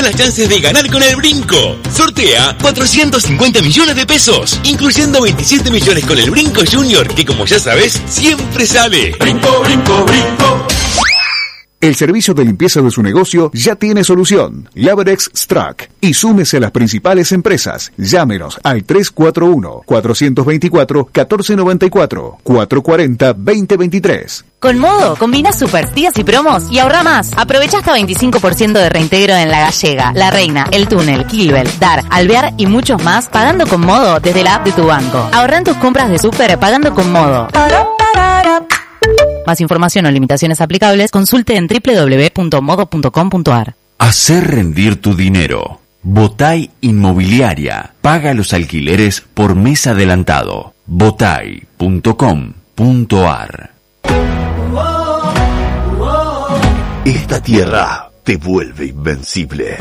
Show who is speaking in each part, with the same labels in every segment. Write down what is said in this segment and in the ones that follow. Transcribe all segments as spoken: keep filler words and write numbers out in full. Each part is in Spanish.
Speaker 1: las chances de ganar con el Brinco. Sortea cuatrocientos cincuenta millones de pesos, incluyendo veintisiete millones con el Brinco Junior, que como ya sabes, siempre sale.
Speaker 2: Brinco, brinco, brinco.
Speaker 3: El servicio de limpieza de su negocio ya tiene solución. Laberex Strack. Y súmese a las principales empresas. Llámenos al tres cuatro uno, cuatro dos cuatro, uno cuatro nueve cuatro, cuatro cuatro cero, dos cero dos tres.
Speaker 4: Con Modo, combina super días y promos y ahorra más. Aprovecha hasta veinticinco por ciento de reintegro en La Gallega, La Reina, El Túnel, Kilbel, Dar, Alvear y muchos más pagando con Modo desde la app de tu banco. Ahorra en tus compras de súper pagando con Modo. Más información o limitaciones aplicables, consulte en doble u doble u doble u punto modo punto com punto a r.
Speaker 5: Hacer rendir tu dinero. Botay Inmobiliaria. Paga los alquileres por mes adelantado. botay punto com punto a r.
Speaker 6: Esta tierra te vuelve invencible.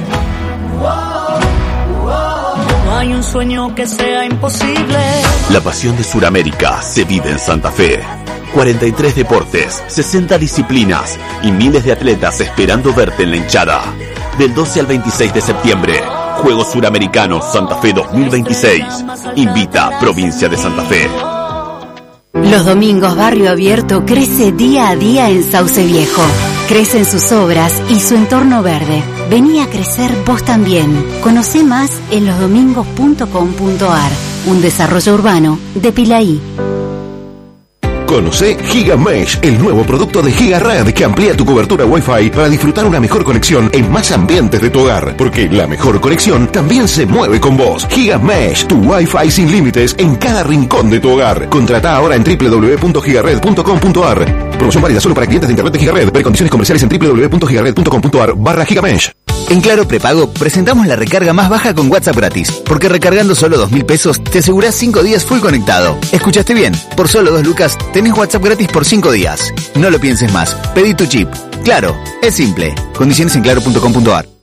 Speaker 7: No hay un sueño que sea imposible.
Speaker 6: La pasión de Sudamérica se vive en Santa Fe. cuarenta y tres deportes, sesenta disciplinas y miles de atletas esperando verte en la hinchada. Del doce al veintiséis de septiembre, Juegos Suramericanos Santa Fe dos mil veintiséis. Invita Provincia de Santa Fe.
Speaker 8: Los domingos Barrio Abierto crece día a día en Sauce Viejo. Crecen sus obras y su entorno verde. Vení a crecer vos también. Conocé más en los domingos punto com punto a r. Un desarrollo urbano de Pilaí.
Speaker 9: Conoce GigaMesh, el nuevo producto de GigaRed que amplía tu cobertura Wi-Fi para disfrutar una mejor conexión en más ambientes de tu hogar, porque la mejor conexión también se mueve con vos. GigaMesh, tu Wi-Fi sin límites en cada rincón de tu hogar. Contrata ahora en doble u doble u doble u punto gigared punto com punto a r. Promoción válida solo para clientes de internet de GigaRed. Ver condiciones comerciales en doble u doble u doble u punto gigared punto com punto a r barra GigaMesh.
Speaker 10: En Claro Prepago presentamos la recarga más baja con WhatsApp gratis, porque recargando solo dos mil pesos te asegurás cinco días full conectado. ¿Escuchaste bien? Por solo dos lucas tenés WhatsApp gratis por cinco días. No lo pienses más. Pedí tu chip. Claro, es simple. Condiciones en claro punto com punto a r.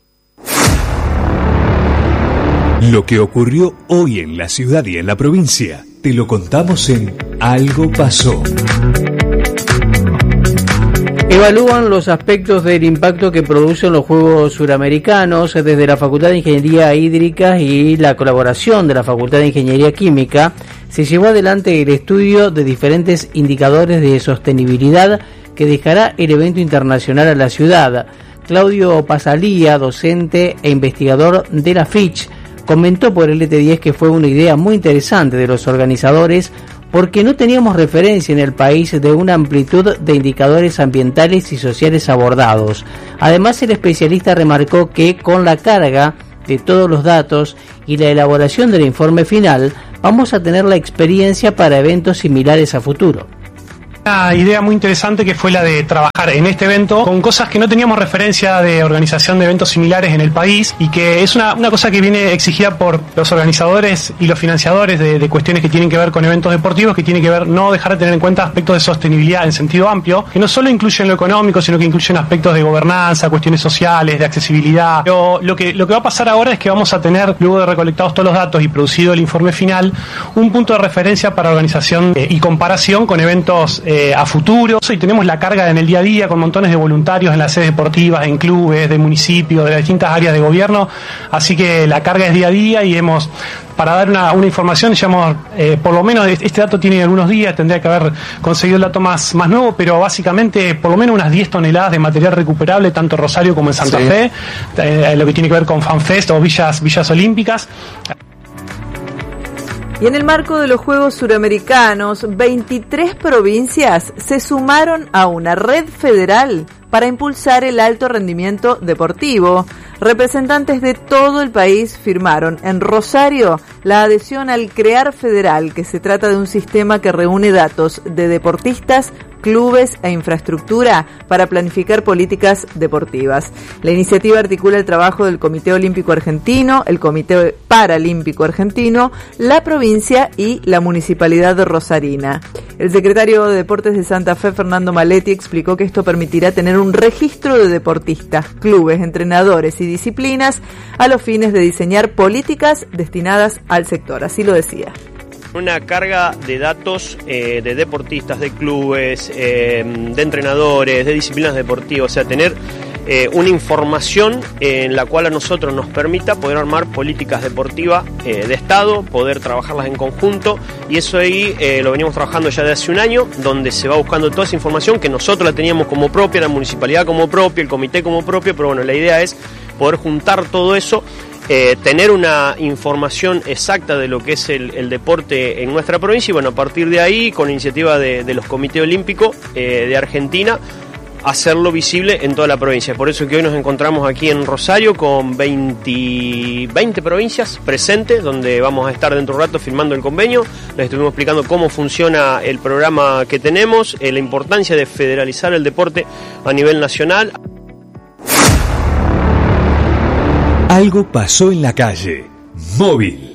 Speaker 11: Lo que ocurrió hoy en la ciudad y en la provincia, te lo contamos en Algo Pasó.
Speaker 12: Evalúan los aspectos del impacto que producen los Juegos Suramericanos desde la Facultad de Ingeniería Hídrica y la colaboración de la Facultad de Ingeniería Química. Se llevó adelante el estudio de diferentes indicadores de sostenibilidad que dejará el evento internacional a la ciudad. Claudio Pasalía, docente e investigador de la Fitch, comentó por L T diez que fue una idea muy interesante de los organizadores porque no teníamos referencia en el país de una amplitud de indicadores ambientales y sociales abordados. Además, el especialista remarcó que con la carga de todos los datos y la elaboración del informe final, vamos a tener la experiencia para eventos similares a futuro.
Speaker 13: Una idea muy interesante que fue la de trabajar en este evento con cosas que no teníamos referencia de organización de eventos similares en el país y que es una, una cosa que viene exigida por los organizadores y los financiadores de, de cuestiones que tienen que ver con eventos deportivos, que tiene que ver no dejar de tener en cuenta aspectos de sostenibilidad en sentido amplio, que no solo incluyen lo económico, sino que incluyen aspectos de gobernanza, cuestiones sociales, de accesibilidad. Pero lo que, lo que va a pasar ahora es que vamos a tener, luego de recolectados todos los datos y producido el informe final, un punto de referencia para organización eh, y comparación con eventos eh, Eh, a futuro. Y tenemos la carga en el día a día con montones de voluntarios en las sedes deportivas, en clubes, de municipios, de las distintas áreas de gobierno, así que la carga es día a día y hemos, para dar una, una información, digamos, eh, por lo menos este dato tiene algunos días, tendría que haber conseguido el dato más, más nuevo, pero básicamente por lo menos unas diez toneladas de material recuperable, tanto en Rosario como en Santa sí. Fe, eh, lo que tiene que ver con FanFest o villas, villas olímpicas.
Speaker 14: Y en el marco de los Juegos Suramericanos, veintitrés provincias se sumaron a una red federal para impulsar el alto rendimiento deportivo. Representantes de todo el país firmaron en Rosario la adhesión al CREAR Federal, que se trata de un sistema que reúne datos de deportistas, clubes e infraestructura para planificar políticas deportivas. La iniciativa articula el trabajo del Comité Olímpico Argentino, el Comité Paralímpico Argentino, la provincia y la Municipalidad de Rosarina. El secretario de Deportes de Santa Fe, Fernando Maletti, explicó que esto permitirá tener un registro de deportistas, clubes, entrenadores y disciplinas a los fines de diseñar políticas destinadas al sector. Así lo decía.
Speaker 15: Una carga de datos eh, de deportistas, de clubes, eh, de entrenadores, de disciplinas deportivas, o sea, tener eh, una información en la cual a nosotros nos permita poder armar políticas deportivas eh, de Estado, poder trabajarlas en conjunto, y eso ahí eh, lo veníamos trabajando ya de hace un año, donde se va buscando toda esa información que nosotros la teníamos como propia, la municipalidad como propia, el comité como propio, pero bueno, la idea es poder juntar todo eso, eh, tener una información exacta de lo que es el, el deporte en nuestra provincia, y bueno, a partir de ahí, con iniciativa de, de los comités olímpicos eh, de Argentina, hacerlo visible en toda la provincia. Por eso que hoy nos encontramos aquí en Rosario con veinte, veinte provincias presentes, donde vamos a estar dentro de un rato firmando el convenio. Les estuvimos explicando cómo funciona el programa que tenemos, eh, la importancia de federalizar el deporte a nivel nacional.
Speaker 11: Algo pasó en la calle. Móvil.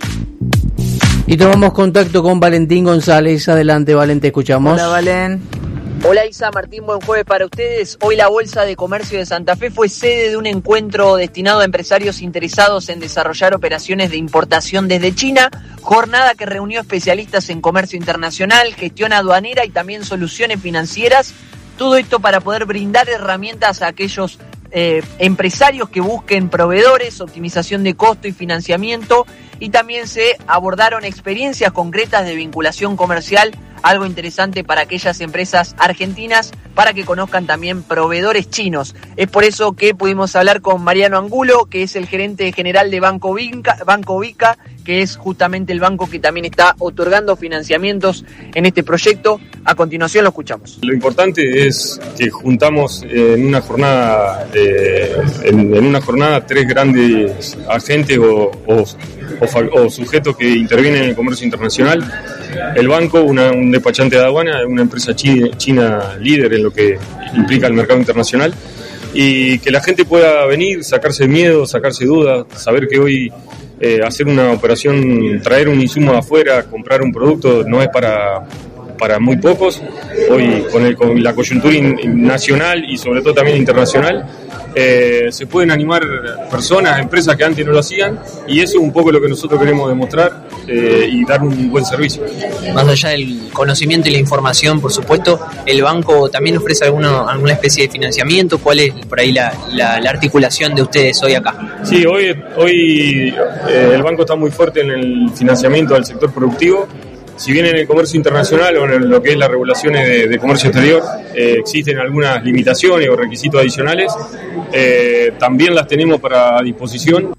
Speaker 12: Y tomamos contacto con Valentín González. Adelante, Valen, te escuchamos.
Speaker 14: Hola, Valen.
Speaker 16: Hola Isa, Martín, buen jueves para ustedes. Hoy la Bolsa de Comercio de Santa Fe fue sede de un encuentro destinado a empresarios interesados en desarrollar operaciones de importación desde China, jornada que reunió especialistas en comercio internacional, gestión aduanera y también soluciones financieras. Todo esto para poder brindar herramientas a aquellos eh, empresarios que busquen proveedores, optimización de costo y financiamiento, y también se abordaron experiencias concretas de vinculación comercial, algo interesante para aquellas empresas argentinas, para que conozcan también proveedores chinos. Es por eso que pudimos hablar con Mariano Angulo, que es el gerente general de Banco Vica, Banco Vica, que es justamente el banco que también está otorgando financiamientos en este proyecto. A continuación lo escuchamos.
Speaker 17: Lo importante es que juntamos en una jornada, eh, en, en una jornada tres grandes agentes o, o, o, o sujetos que intervienen en el comercio internacional. El banco, una, un despachante de aduana, una empresa china, china líder en lo que implica el mercado internacional, y que la gente pueda venir, sacarse miedo, sacarse dudas, saber que hoy eh, hacer una operación, traer un insumo de afuera, comprar un producto, no es para, para muy pocos. Hoy con, el, con la coyuntura in, nacional y sobre todo también internacional, Eh, se pueden animar personas, empresas que antes no lo hacían, y eso es un poco lo que nosotros queremos demostrar eh, y dar un buen servicio.
Speaker 16: Más allá del conocimiento y la información, por supuesto, ¿el banco también ofrece alguna, alguna especie de financiamiento? ¿Cuál es por ahí la, la, la articulación de ustedes hoy acá?
Speaker 17: Sí, hoy, hoy eh, el banco está muy fuerte en el financiamiento del sector productivo. Si bien en el comercio internacional o en lo que es las regulaciones de, de comercio exterior eh, existen algunas limitaciones o requisitos adicionales, eh, también las tenemos para disposición.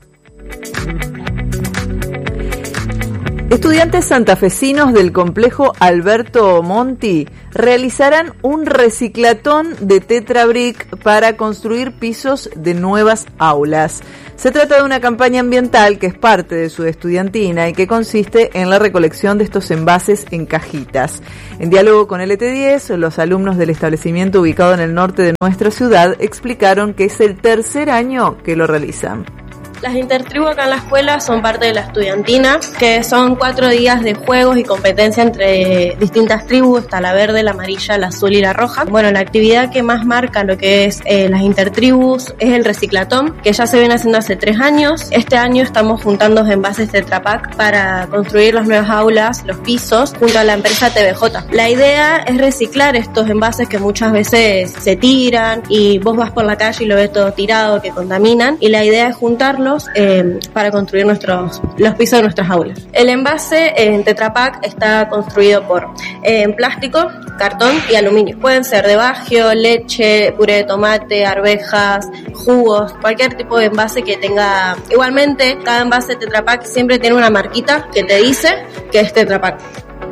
Speaker 14: Estudiantes santafesinos del complejo Alberto Monti realizarán un reciclatón de Tetra Brick para construir pisos de nuevas aulas. Se trata de una campaña ambiental que es parte de su estudiantina y que consiste en la recolección de estos envases en cajitas. En diálogo con L T diez, los alumnos del establecimiento ubicado en el norte de nuestra ciudad explicaron que es el tercer año que lo realizan.
Speaker 18: Las intertribus acá en la escuela son parte de la estudiantina, que son cuatro días de juegos y competencia entre distintas tribus, está la verde, la amarilla, la azul y la roja. Bueno, la actividad que más marca lo que es eh, las intertribus es el reciclatón, que ya se viene haciendo hace tres años. Este año estamos juntando envases Tetra Pak para construir las nuevas aulas, los pisos, junto a la empresa T V J. La idea es reciclar estos envases que muchas veces se tiran y vos vas por la calle y lo ves todo tirado, que contaminan, y la idea es juntarlos Eh, para construir nuestros los pisos de nuestras aulas. El envase en Tetra Pak está construido por eh, plástico, cartón y aluminio. Pueden ser de bagio, leche, puré de tomate, arvejas, jugos, cualquier tipo de envase que tenga. Igualmente, cada envase de Tetra Pak siempre tiene una marquita que te dice que es Tetra Pak.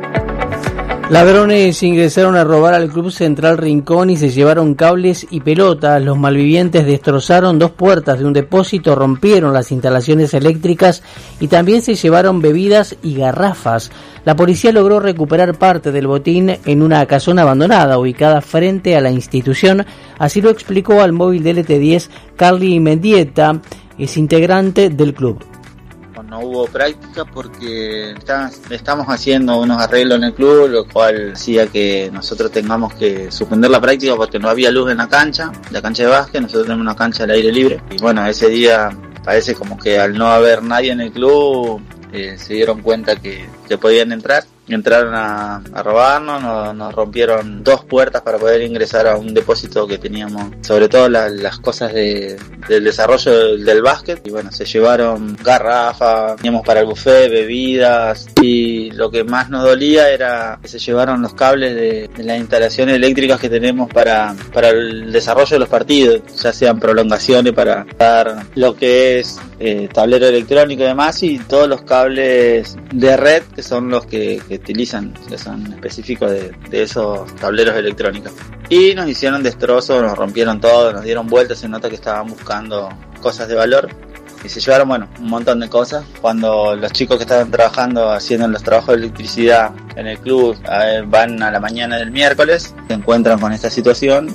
Speaker 12: Ladrones ingresaron a robar al Club Central Rincón y se llevaron cables y pelotas. Los malvivientes destrozaron dos puertas de un depósito, rompieron las instalaciones eléctricas y también se llevaron bebidas y garrafas. La policía logró recuperar parte del botín en una casona abandonada ubicada frente a la institución. Así lo explicó al móvil de L T diez Carly Mendieta, es integrante del club.
Speaker 19: No hubo práctica porque está, estamos haciendo unos arreglos en el club, lo cual hacía que nosotros tengamos que suspender la práctica porque no había luz en la cancha, la cancha de básquet. Nosotros tenemos una cancha al aire libre y bueno, ese día parece como que al no haber nadie en el club eh, se dieron cuenta que, que podían entrar entraron a, a robarnos, nos, nos rompieron dos puertas para poder ingresar a un depósito que teníamos, sobre todo la, las cosas de, del desarrollo del, del básquet, y bueno, se llevaron garrafas, teníamos para el buffet, bebidas, y lo que más nos dolía era que se llevaron los cables de, de las instalaciones eléctricas que tenemos para, para el desarrollo de los partidos, ya sean prolongaciones para dar lo que es eh, tablero electrónico y demás, y todos los cables de red que son los que, que utilizan, que son específicos de, de esos tableros electrónicos. Y nos hicieron destrozos, nos rompieron todo, nos dieron vueltas, se nota que estaban buscando cosas de valor y se llevaron, bueno, un montón de cosas. Cuando los chicos que estaban trabajando, haciendo los trabajos de electricidad en el club, a ver, van a la mañana del miércoles, se encuentran con esta situación.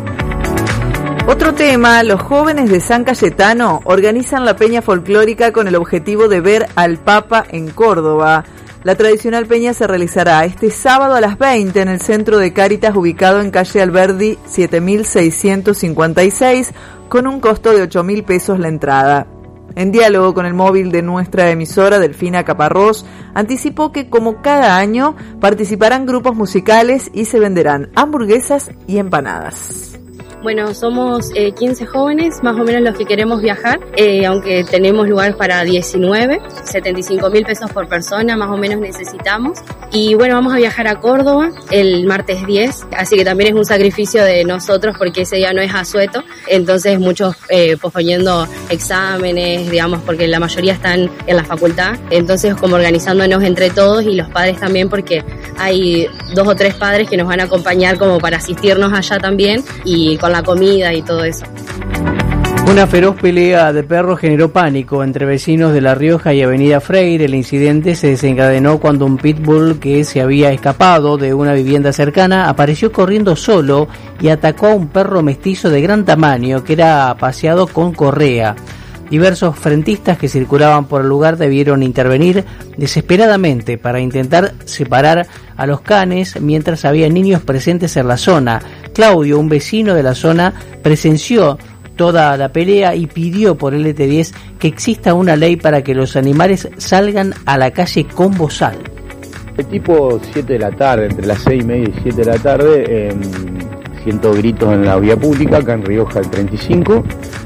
Speaker 14: Otro tema, los jóvenes de San Cayetano organizan la peña folclórica con el objetivo de ver al Papa en Córdoba. La tradicional peña se realizará este sábado a las veinte en el Centro de Cáritas ubicado en calle Alberdi siete mil seiscientos cincuenta y seis con un costo de ocho mil pesos la entrada. En diálogo con el móvil de nuestra emisora, Delfina Caparrós anticipó que como cada año participarán grupos musicales y se venderán hamburguesas y empanadas.
Speaker 20: Bueno, somos eh, quince jóvenes, más o menos los que queremos viajar, eh, aunque tenemos lugar para diecinueve, setenta y cinco mil pesos por persona, más o menos necesitamos. Y bueno, vamos a viajar a Córdoba el martes diez, así que también es un sacrificio de nosotros porque ese día no es asueto, entonces muchos eh, posponiendo exámenes, digamos, porque la mayoría están en la facultad, entonces como organizándonos entre todos y los padres también, porque hay dos o tres padres que nos van a acompañar como para asistirnos allá también y con la comida y todo eso.
Speaker 12: Una feroz pelea de perros generó pánico entre vecinos de La Rioja y Avenida Freire. El incidente se desencadenó cuando un pitbull que se había escapado de una vivienda cercana apareció corriendo solo y atacó a un perro mestizo de gran tamaño que era paseado con correa. Diversos frentistas que circulaban por el lugar debieron intervenir desesperadamente para intentar separar a los canes mientras había niños presentes en la zona. Claudio, un vecino de la zona, presenció toda la pelea y pidió por L T diez que exista una ley para que los animales salgan a la calle con bozal.
Speaker 21: El tipo siete de la tarde, entre las seis y media y siete de la tarde, eh, siento gritos en la vía pública, acá en Rioja el treinta y cinco.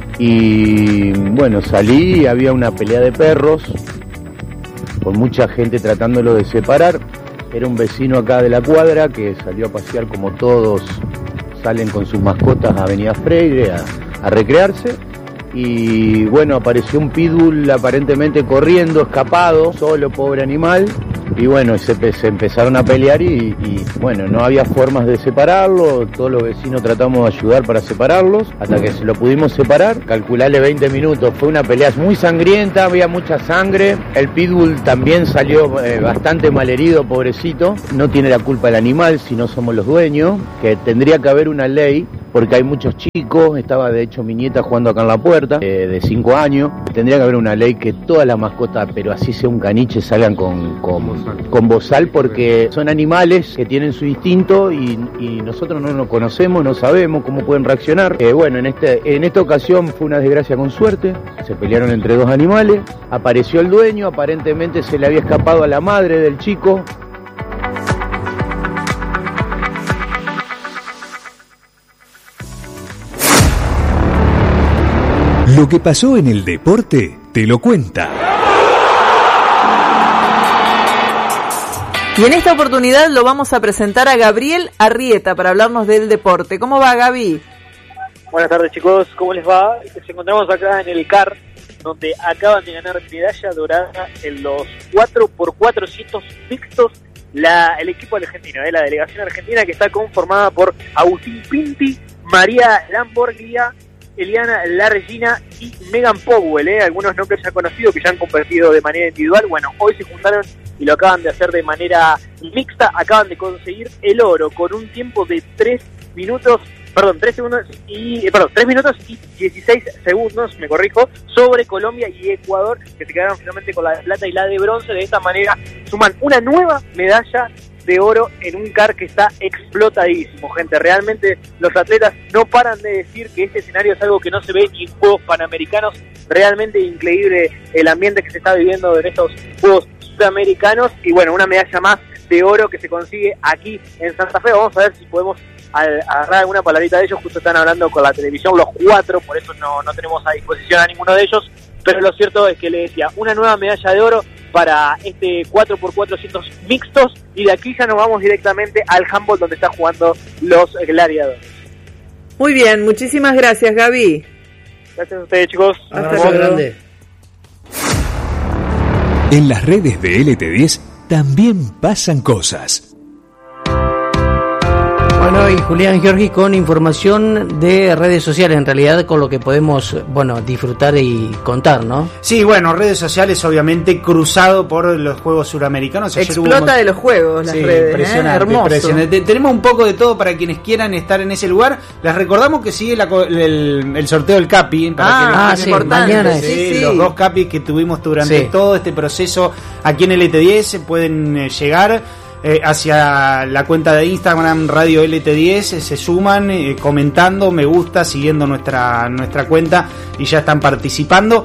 Speaker 21: Y bueno, salí y había una pelea de perros, con mucha gente tratándolo de separar. Era un vecino acá de la cuadra que salió a pasear como todos salen con sus mascotas a Avenida Freire a, a recrearse. Y bueno, apareció un pitbull aparentemente corriendo, escapado, solo, pobre animal. Y bueno, se, se empezaron a pelear y, y bueno, no había formas de separarlo, todos los vecinos tratamos de ayudar para separarlos, hasta que se lo pudimos separar, calcularle veinte minutos, fue una pelea muy sangrienta, había mucha sangre, el pitbull también salió eh, bastante malherido, pobrecito, no tiene la culpa el animal, si no somos los dueños, que tendría que haber una ley, porque hay muchos chicos, estaba de hecho mi nieta jugando acá en la puerta, eh, de cinco años, tendría que haber una ley que todas las mascotas, pero así sea un caniche, salgan con, con, con bozal, porque son animales que tienen su instinto y, y nosotros no nos conocemos, no sabemos cómo pueden reaccionar. Eh, bueno, en, este, en esta ocasión fue una desgracia con suerte, se pelearon entre dos animales, apareció el dueño, aparentemente se le había escapado a la madre del chico.
Speaker 11: Lo que pasó en el deporte te lo cuenta.
Speaker 14: Y en esta oportunidad lo vamos a presentar a Gabriel Arrieta para hablarnos del deporte. ¿Cómo va, Gaby?
Speaker 22: Buenas tardes, chicos, ¿cómo les va? Nos encontramos acá en el C A R, donde acaban de ganar medalla dorada en los cuatro por cuatrocientos mixtos la, el equipo argentino, eh, la delegación argentina, que está conformada por Agustín Pinti, María Lamborghia, Eliana Largina y Megan Powell, ¿eh? Algunos nombres ya conocidos que ya han competido de manera individual. Bueno, hoy se juntaron y lo acaban de hacer de manera mixta, acaban de conseguir el oro con un tiempo de tres minutos, perdón, tres segundos y, eh, perdón, tres minutos y dieciséis segundos, me corrijo, sobre Colombia y Ecuador, que se quedaron finalmente con la de plata y la de bronce. De esta manera suman una nueva medalla de oro en un C A R que está explotadísimo, gente. Realmente los atletas no paran de decir que este escenario es algo que no se ve ni en Juegos Panamericanos. Realmente increíble el ambiente que se está viviendo en estos Juegos Sudamericanos. Y bueno, una medalla más de oro que se consigue aquí en Santa Fe. Vamos a ver si podemos al, agarrar alguna palabrita de ellos. Justo están hablando con la televisión los cuatro, por eso no, no tenemos a disposición a ninguno de ellos, pero lo cierto es que le decía, una nueva medalla de oro para este cuatro por cuatrocientos mixtos, y de aquí ya nos vamos directamente al handball donde están jugando los gladiadores.
Speaker 14: Muy bien, muchísimas gracias, Gaby.
Speaker 22: Gracias a ustedes, chicos.
Speaker 14: Hasta luego. Grande.
Speaker 11: En las redes de L T diez también pasan cosas.
Speaker 12: Bueno, y Julián Giorgi con información de redes sociales, en realidad con lo que podemos, bueno, disfrutar y contar, ¿no?
Speaker 1: Sí, bueno, redes sociales obviamente cruzado por los Juegos Suramericanos.
Speaker 14: Ayer Explota hubo... de los Juegos las
Speaker 1: sí,
Speaker 14: redes,
Speaker 1: impresionante,
Speaker 14: ¿eh? Hermoso.
Speaker 1: Impresionante. Tenemos un poco de todo para quienes quieran estar en ese lugar. Les recordamos que sigue la, el, el sorteo del Capi. Para
Speaker 12: ah,
Speaker 1: que
Speaker 12: sí, mañana es.
Speaker 1: Sí,
Speaker 12: Sí,
Speaker 1: los
Speaker 12: sí.
Speaker 1: dos Capis que tuvimos durante
Speaker 12: Sí.
Speaker 1: todo este proceso aquí en L T diez pueden eh, llegar Eh, hacia la cuenta de Instagram Radio L T diez, eh, se suman eh, comentando, me gusta, siguiendo nuestra nuestra cuenta y ya están participando.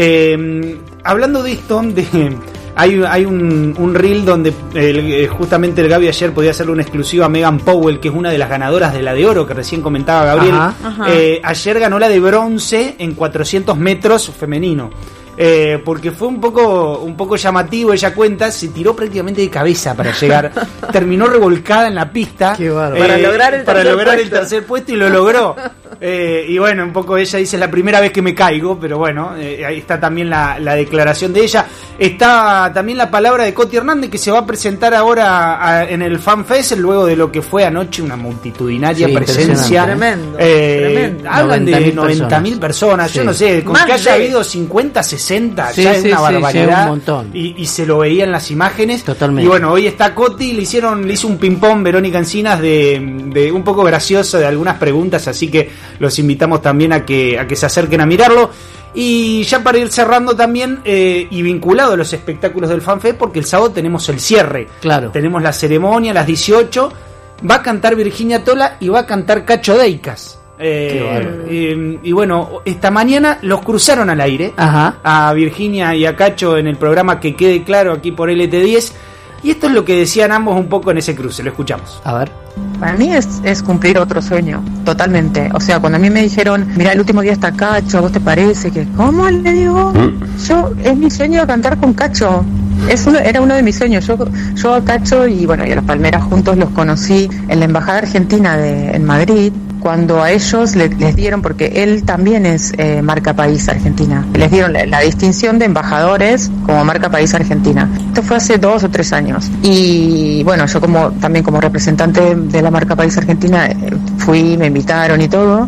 Speaker 1: Eh, hablando de esto, de, hay, hay un, un reel donde el, justamente el Gaby ayer podía hacerle una exclusiva a Megan Powell, que es una de las ganadoras de la de oro que recién comentaba Gabriel.
Speaker 12: Ajá,
Speaker 14: ajá.
Speaker 1: Eh, ayer ganó la de bronce en cuatrocientos metros femenino. Eh, porque fue un poco un poco llamativo. Ella cuenta, se tiró prácticamente de cabeza para llegar, terminó revolcada en la pista.
Speaker 12: Qué bárbaro.
Speaker 1: eh,
Speaker 14: Para lograr el
Speaker 1: para
Speaker 14: tercer
Speaker 1: lograr el
Speaker 14: puesto.
Speaker 1: tercer puesto y lo logró. Eh, y bueno, un poco ella dice, la primera vez que me caigo, pero bueno, eh, ahí está también la, la declaración de ella. Está también la palabra de Coti Hernández, que se va a presentar ahora a, en el FanFest, luego de lo que fue anoche una multitudinaria
Speaker 12: Sí,
Speaker 1: presencia.
Speaker 14: Tremendo,
Speaker 1: Eh,
Speaker 14: tremendo.
Speaker 1: Hablan de
Speaker 12: noventa mil
Speaker 1: noventa mil personas,
Speaker 12: Sí.
Speaker 1: yo no sé, con
Speaker 14: Más
Speaker 1: que haya
Speaker 14: de-
Speaker 1: habido cincuenta, sesenta,
Speaker 12: Sí,
Speaker 1: ya es
Speaker 12: sí,
Speaker 1: una
Speaker 12: sí,
Speaker 1: barbaridad.
Speaker 12: ya es un montón.
Speaker 1: Y, y se lo veía en las imágenes.
Speaker 12: Totalmente.
Speaker 1: Y bueno, hoy está Coti, le hicieron, le hizo un ping-pong Verónica Encinas de, de un poco gracioso de algunas preguntas, así que los invitamos también a que, a que se acerquen a mirarlo. Y ya para ir cerrando también, eh, y vinculado a los espectáculos del FanFest, porque el sábado tenemos el cierre.
Speaker 12: Claro.
Speaker 1: Tenemos la ceremonia a las dieciocho, va a cantar Virginia Tola y va a cantar Cacho Deicas. Eh,
Speaker 12: Qué bárbaro.
Speaker 1: eh, y bueno, esta mañana los cruzaron al aire,
Speaker 12: Ajá.
Speaker 1: a Virginia y a Cacho, en el programa Que Quede Claro aquí por L T diez. Y esto es lo que decían ambos un poco en ese cruce, lo escuchamos.
Speaker 12: A ver.
Speaker 2: Para mí es, es cumplir otro sueño, totalmente. O sea, cuando a mí me dijeron, mira, el último día está Cacho, ¿a vos te parece que? ¿Cómo? Le digo, yo, es mi sueño cantar con Cacho. Es uno, era uno de mis sueños. Yo, yo a Cacho y bueno, y a los Palmeras juntos los conocí en la Embajada Argentina de, en Madrid, cuando a ellos le- les dieron, porque él también es eh, marca país Argentina, les dieron la, la distinción de embajadores como marca país Argentina. Esto fue hace dos o tres años. Y bueno, yo como también como representante de la marca país Argentina eh, fui, me invitaron y todo.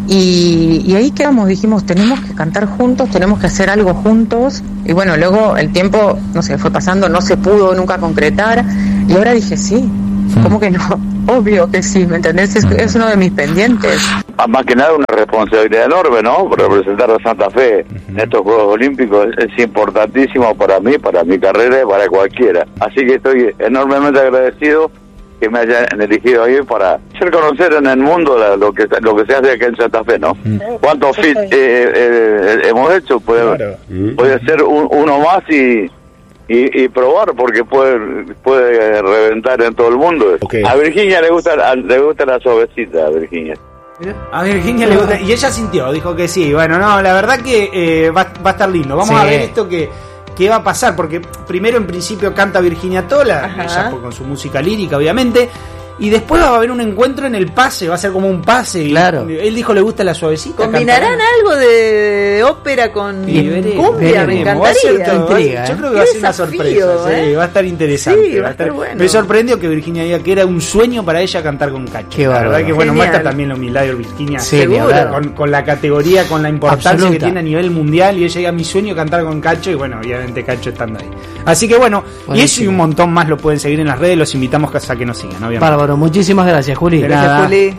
Speaker 2: Y, y ahí quedamos, dijimos, tenemos que cantar juntos, tenemos que hacer algo juntos. Y bueno, luego el tiempo, no sé, fue pasando, no se pudo nunca concretar. Y ahora dije, sí, ¿cómo que no? Obvio que sí, ¿me entendés? Es, es uno de mis pendientes.
Speaker 23: Más que nada una responsabilidad enorme, ¿no? Representar a Santa Fe en estos Juegos Olímpicos es, es importantísimo para mí, para mi carrera y para cualquiera. Así que estoy enormemente agradecido que me hayan elegido ahí para hacer conocer en el mundo la- lo que lo que se hace acá en Santa Fe, ¿no? ¿Cuántos fit eh, eh, hemos hecho? Puede, puede ser un- uno más y, y y probar, porque puede puede reventar en todo el mundo. A Virginia le gusta a- le gusta la suavecita, a Virginia.
Speaker 1: A Virginia le gusta, y ella sintió, dijo que sí. Bueno, no, la verdad que eh, va, va a estar lindo. Vamos
Speaker 12: Sí.
Speaker 1: a ver esto que, que va a pasar, porque primero en principio canta Virginia Tola,
Speaker 14: Ajá.
Speaker 1: ella con su música lírica, obviamente. Y después va a haber un encuentro en el pase, va a ser como un pase. y
Speaker 12: Claro.
Speaker 1: Él dijo le gusta la suavecita.
Speaker 14: ¿Combinarán
Speaker 1: cantarán.
Speaker 14: algo de ópera con
Speaker 1: Y veremos,
Speaker 14: cumbia? Me
Speaker 1: veremos. Va a ser
Speaker 14: encantaría.
Speaker 1: todo, va a-
Speaker 12: Intriga,
Speaker 1: yo
Speaker 12: ¿eh?
Speaker 1: creo que va a
Speaker 14: Qué
Speaker 1: ser una
Speaker 14: desafío,
Speaker 1: sorpresa, sí,
Speaker 14: ¿eh?
Speaker 1: va a estar interesante.
Speaker 14: Sí, va a estar
Speaker 1: estar-
Speaker 14: bueno.
Speaker 1: Me sorprendió que Virginia diga que era un sueño para ella cantar con Cacho.
Speaker 12: Qué
Speaker 1: la verdad
Speaker 12: bárbaro.
Speaker 1: que bueno,
Speaker 14: Genial.
Speaker 1: muestra también la humildad de Virginia.
Speaker 12: Sí,
Speaker 1: Seguro.
Speaker 12: ni hablar.
Speaker 1: con, con la categoría, con la importancia
Speaker 12: Absoluta.
Speaker 1: que tiene a nivel mundial, y ella diga mi sueño cantar con Cacho, y bueno, obviamente Cacho estando ahí. Así que bueno, y eso y
Speaker 12: Buenísimo.
Speaker 1: un montón más lo pueden seguir en las redes, los invitamos a que nos sigan, obviamente.
Speaker 12: Bárbaro, muchísimas gracias, Juli.
Speaker 1: Gracias,
Speaker 12: Nada.
Speaker 14: Juli.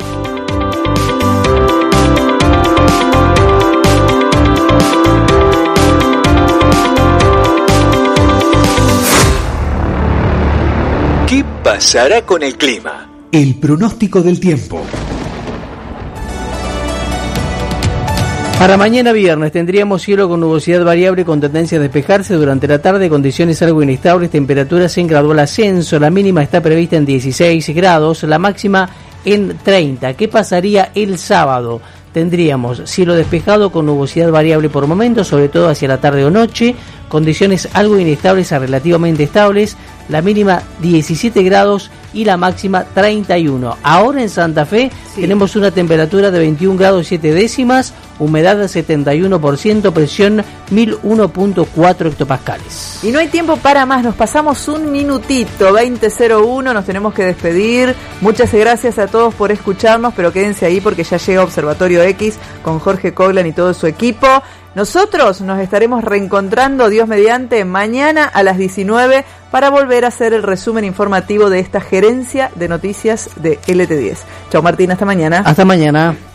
Speaker 11: ¿Qué pasará con el clima? El pronóstico del tiempo.
Speaker 12: Para mañana viernes tendríamos cielo con nubosidad variable con tendencia a despejarse durante la tarde, condiciones algo inestables, temperaturas en gradual ascenso, la mínima está prevista en dieciséis grados, la máxima en treinta. ¿Qué pasaría el sábado? Tendríamos cielo despejado con nubosidad variable por momentos, sobre todo hacia la tarde o noche, condiciones algo inestables a relativamente estables, la mínima diecisiete grados y la máxima treinta y uno. Ahora en Santa Fe sí. tenemos una temperatura de veintiún grados siete décimas, humedad del setenta y uno por ciento, presión mil uno punto cuatro hectopascales.
Speaker 14: Y no hay tiempo para más, nos pasamos un minutito, veinte cero uno, nos tenemos que despedir. Muchas gracias a todos por escucharnos, pero quédense ahí porque ya llega Observatorio X con Jorge Coglan y todo su equipo. Nosotros nos estaremos reencontrando, Dios mediante, mañana a las diecinueve para volver a hacer el resumen informativo de esta gerencia de noticias de L T diez. Chao Martín, hasta mañana.
Speaker 12: Hasta mañana.